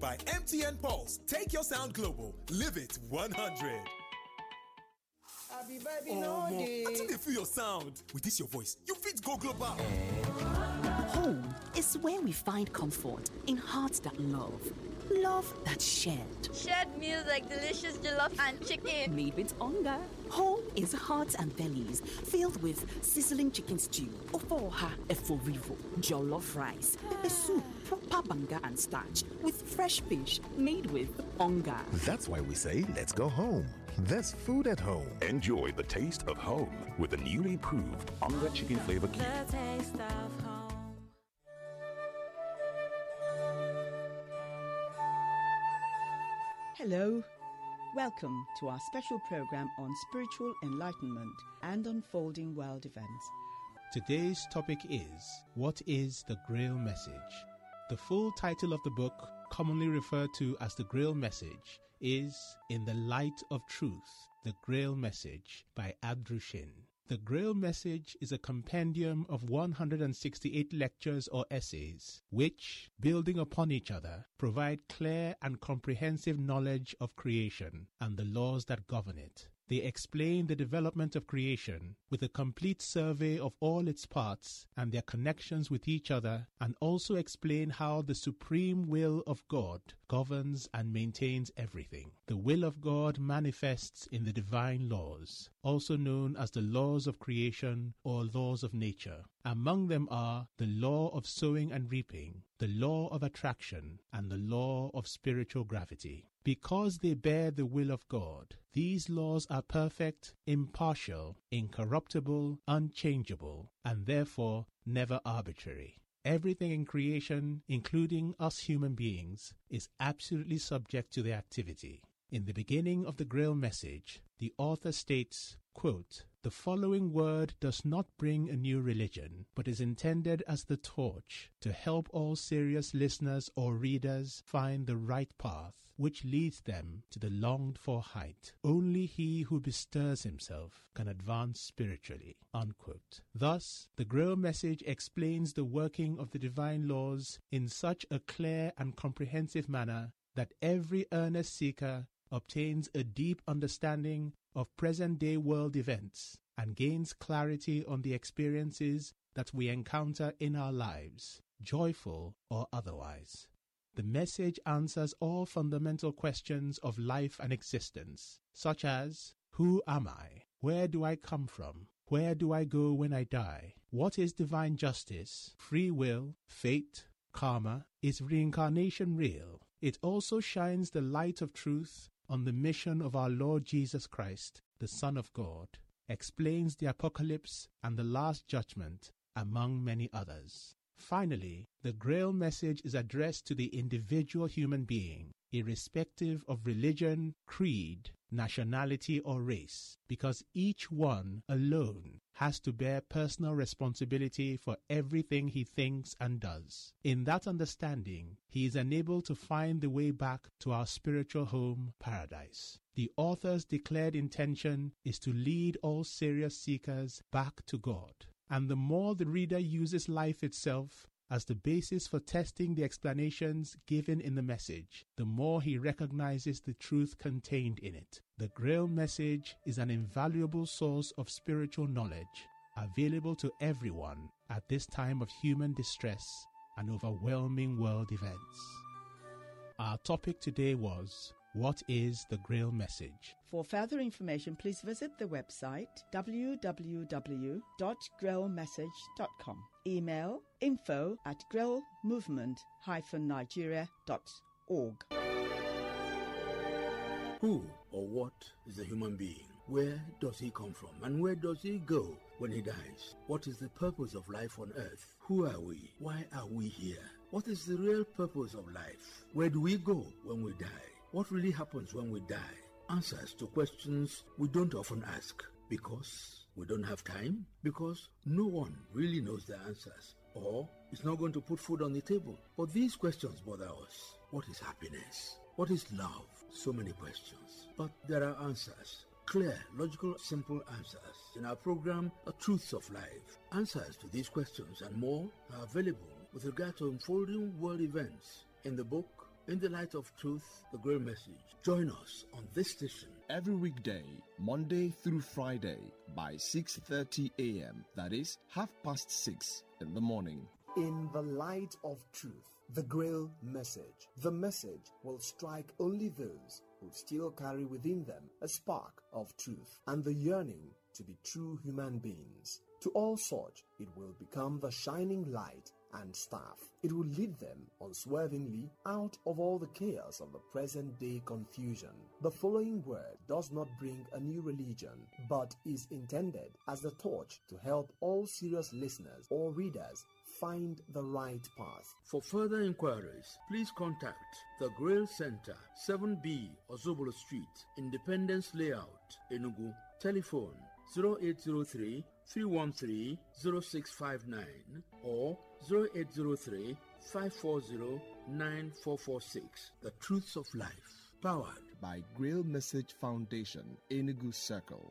by MTN Pulse. Take your sound global. Live it 100. Happy baby, no day. I think they feel your sound. With this your voice, you fit go global. Home is where we find comfort in hearts that love. Love that's shared. Shared meals like delicious jollof and chicken. Made with hunger. Home is hearts and bellies filled with sizzling chicken stew, ofoha eforivo, jollof rice, pepper soup, proper banga and starch, with fresh fish made with hunger. That's why we say let's go home. There's food at home. Enjoy the taste of home with the newly improved Onga Chicken Flavor Cube. The taste of home. Hello. Welcome to our special program on spiritual enlightenment and unfolding world events. Today's topic is, what is the Grail Message? The full title of the book, commonly referred to as the Grail Message, is In the Light of Truth, The Grail Message by Abdrushin. The Grail Message is a compendium of 168 lectures or essays, which, building upon each other, provide clear and comprehensive knowledge of creation and the laws that govern it. They explain the development of creation with a complete survey of all its parts and their connections with each other, and also explain how the supreme will of God governs and maintains everything. The will of God manifests in the divine laws, also known as the laws of creation or laws of nature. Among them are the law of sowing and reaping, the law of attraction, and the law of spiritual gravity. Because they bear the will of God, these laws are perfect, impartial, incorruptible, unchangeable, and therefore never arbitrary. Everything in creation, including us human beings, is absolutely subject to their activity. In the beginning of the Grail Message, the author states, quote, "The following word does not bring a new religion, but is intended as the torch to help all serious listeners or readers find the right path, which leads them to the longed-for height. Only he who bestirs himself can advance spiritually." Unquote. Thus, the Grail Message explains the working of the divine laws in such a clear and comprehensive manner that every earnest seeker obtains a deep understanding of present-day world events and gains clarity on the experiences that we encounter in our lives, joyful or otherwise. The message answers all fundamental questions of life and existence, such as, who am I? Where do I come from? Where do I go when I die? What is divine justice, free will, fate, karma? Is reincarnation real? It also shines the light of truth on the mission of our Lord Jesus Christ, the Son of God, explains the apocalypse and the last judgment, among many others. Finally, the Grail Message is addressed to the individual human being, irrespective of religion, creed, nationality, or race, because each one alone has to bear personal responsibility for everything he thinks and does. In that understanding, he is enabled to find the way back to our spiritual home, paradise. The author's declared intention is to lead all serious seekers back to God. And the more the reader uses life itself as the basis for testing the explanations given in the message, the more he recognizes the truth contained in it. The Grail Message is an invaluable source of spiritual knowledge, available to everyone at this time of human distress and overwhelming world events. Our topic today was, what is the Grail Message? For further information, please visit the website www.grailmessage.com. Email info@grailmovement-nigeria.org. Who or what is a human being? Where does he come from? And where does he go when he dies? What is the purpose of life on earth? Who are we? Why are we here? What is the real purpose of life? Where do we go when we die? What really happens when we die? Answers to questions we don't often ask because we don't have time, because no one really knows the answers, or is not going to put food on the table. But these questions bother us. What is happiness? What is love? So many questions. But there are answers. Clear, logical, simple answers. In our program, A Truths of Life, answers to these questions and more are available with regard to unfolding world events in the book in the light of truth, the Grail Message. Join us on this station every weekday, Monday through Friday by 6:30 a.m. That is 6:30 in the morning. In the light of truth, the Grail Message. The message will strike only those who still carry within them a spark of truth and the yearning to be true human beings. To all such, it will become the shining light and staff. It will lead them unswervingly out of all the chaos of the present day confusion. The following word does not bring a new religion, but is intended as the torch to help all serious listeners or readers find the right path. For further inquiries, please contact the Grail Center, 7B Ozobolo Street, Independence Layout, Enugu. Telephone 0803 313 0659 or 0803 540 9446. The Truths of Life, powered by Grail Message Foundation, Enugu Circle.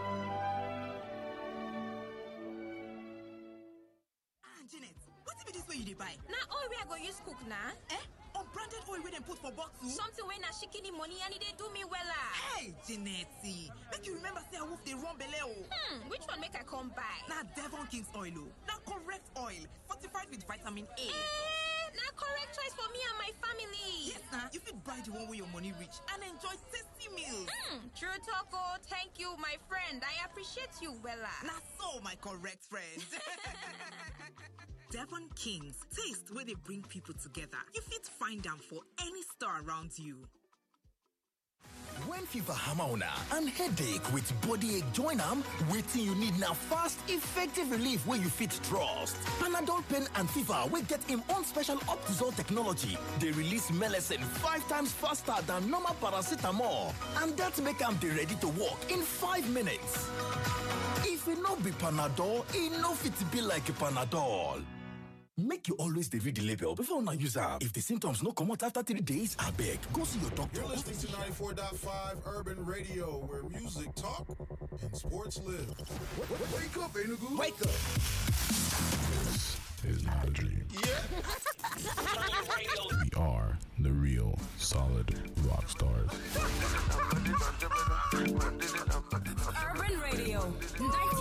Janet, what be this way you buy? Now all we are going to use cook now. Unbranded oil we then put for bottle. Something when I shikini money and it do me well. Hey, Janetty, make you remember say I wolf the wrong belly. Which one make I come buy? Now Devon King's oil. Now correct oil, fortified with vitamin A. Now correct choice for me and my family. Yes, now you fit buy the one where your money reach and enjoy tasty meals. True talko, thank you, my friend. I appreciate you, Wella. Now so, my correct friend. Devon Kings, taste where they bring people together. You fit find them for any store around you. When fever hammer on and headache with body ache join them, waiting you need now fast, effective relief where you fit trust. Panadol pain and fever will get him on special Optizol technology. They release medicine 5 times faster than normal paracetamol, and that make them be ready to work in 5 minutes. If it not be Panadol, it no fit be like a Panadol. Make you always read the label before you use them. If the symptoms no come out after 3 days, I beg, go see your doctor. You're listening to 94.5 Urban Radio, where music talk and sports live. Wake up, Enugu. Wake up. This is not a dream. Yeah. We are the real solid rock stars. Urban Radio 94.5.